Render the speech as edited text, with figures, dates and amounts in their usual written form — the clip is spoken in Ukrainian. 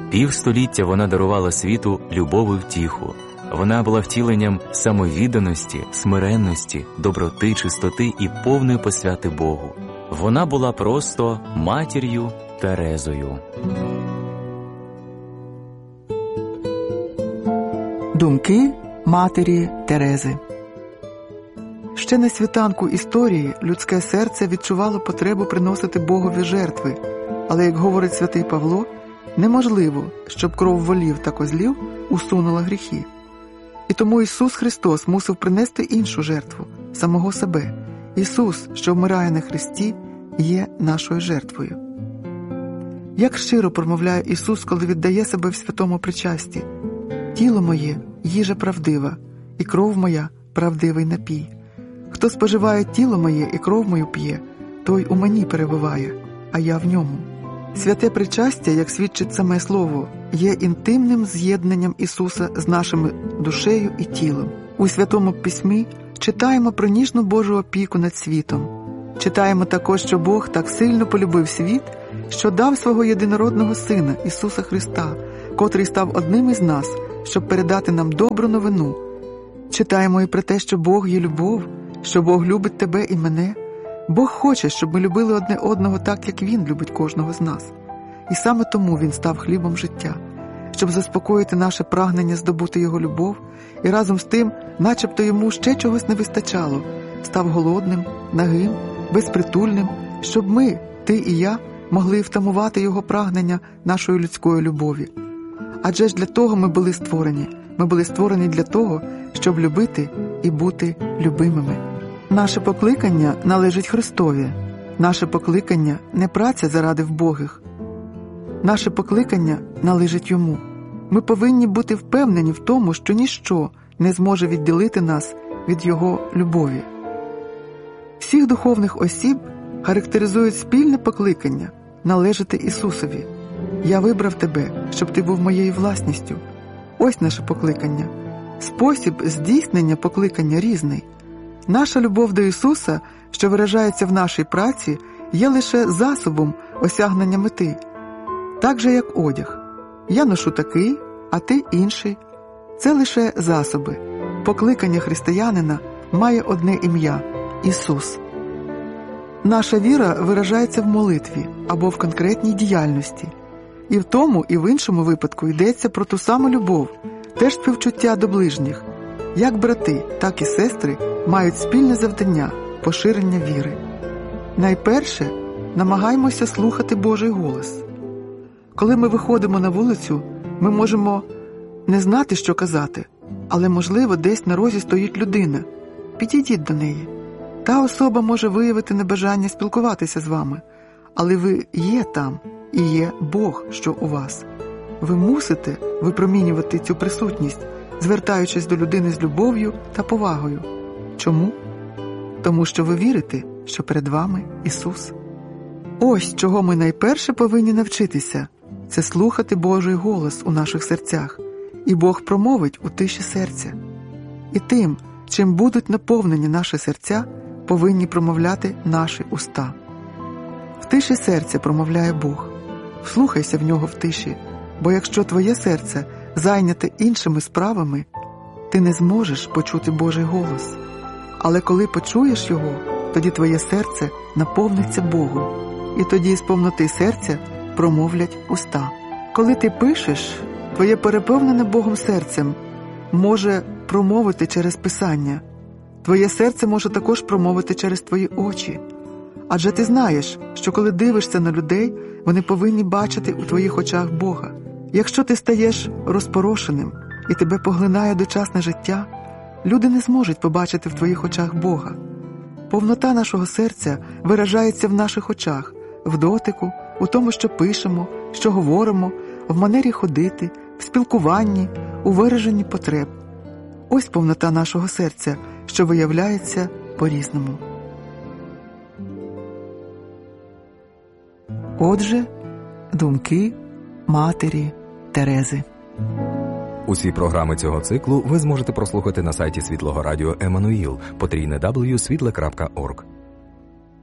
Півстоліття вона дарувала світу любов і втіху. Вона була втіленням самовідданості, смиренності, доброти, чистоти і повної посвяти Богу. Вона була просто матір'ю Терезою. Думки матері Терези. Ще на світанку історії людське серце відчувало потребу приносити Богові жертви, але, як говорить святий Павло, неможливо, щоб кров волів та козлів усунула гріхи. І тому Ісус Христос мусив принести іншу жертву – самого себе. Ісус, що вмирає на хресті, є нашою жертвою. Як щиро промовляє Ісус, коли віддає себе в святому причасті: «Тіло моє – їжа правдива, і кров моя – правдивий напій. Хто споживає тіло моє і кров мою п'є, той у мені перебуває, а я в ньому». Святе причастя, як свідчить саме Слово, є інтимним з'єднанням Ісуса з нашими душею і тілом. У Святому Письмі читаємо про ніжну Божу опіку над світом. Читаємо також, що Бог так сильно полюбив світ, що дав свого єдинородного Сина, Ісуса Христа, котрий став одним із нас, щоб передати нам добру новину. Читаємо і про те, що Бог є любов, що Бог любить тебе і мене. Бог хоче, щоб ми любили одне одного так, як Він любить кожного з нас. І саме тому Він став хлібом життя, щоб заспокоїти наше прагнення здобути Його любов, і разом з тим, начебто Йому ще чогось не вистачало, став голодним, нагим, безпритульним, щоб ми, ти і я, могли втамувати Його прагнення нашої людської любові. Адже ж для того ми були створені. Ми були створені для того, щоб любити і бути любимими. Наше покликання належить Христові. Наше покликання не праця заради вбогих. Наше покликання належить Йому. Ми повинні бути впевнені в тому, що ніщо не зможе відділити нас від Його любові. Всіх духовних осіб характеризують спільне покликання належати Ісусові. «Я вибрав тебе, щоб ти був моєю власністю». Ось наше покликання. Спосіб здійснення покликання різний. Наша любов до Ісуса, що виражається в нашій праці, є лише засобом осягнення мети. Так же, як одяг. Я ношу такий, а ти інший. Це лише засоби. Покликання християнина має одне ім'я – Ісус. Наша віра виражається в молитві або в конкретній діяльності. І в тому, і в іншому випадку йдеться про ту саму любов, теж співчуття до ближніх. Як брати, так і сестри мають спільне завдання – поширення віри. Найперше, намагаємося слухати Божий голос. Коли ми виходимо на вулицю, ми можемо не знати, що казати, але, можливо, десь на розі стоїть людина. Підійдіть до неї. Та особа може виявити небажання спілкуватися з вами, але ви є там, і є Бог, що у вас. Ви мусите випромінювати цю присутність, звертаючись до людини з любов'ю та повагою. Чому? Тому що ви вірите, що перед вами Ісус. Ось чого ми найперше повинні навчитися – це слухати Божий голос у наших серцях, і Бог промовить у тиші серця. І тим, чим будуть наповнені наші серця, повинні промовляти наші уста. В тиші серця промовляє Бог. Вслухайся в нього в тиші, бо якщо твоє серце зайняте іншими справами, ти не зможеш почути Божий голос. Але коли почуєш його, тоді твоє серце наповниться Богом, і тоді з повноти серця промовлять уста. Коли ти пишеш, твоє переповнене Богом серцем може промовити через Писання. Твоє серце може також промовити через твої очі. Адже ти знаєш, що коли дивишся на людей, вони повинні бачити у твоїх очах Бога. Якщо ти стаєш розпорошеним і тебе поглинає дочасне життя, люди не зможуть побачити в твоїх очах Бога. Повнота нашого серця виражається в наших очах, в дотику, у тому, що пишемо, що говоримо, в манері ходити, в спілкуванні, у вираженні потреб. Ось повнота нашого серця, що виявляється по-різному. Отже, думки матері Терези. Усі програми цього циклу ви зможете прослухати на сайті Світлого Радіо Еммануїл, _w.світле.орг.